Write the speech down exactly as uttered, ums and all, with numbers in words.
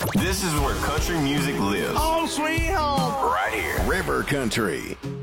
This is where country music lives. Home sweet home. Right here. River Country.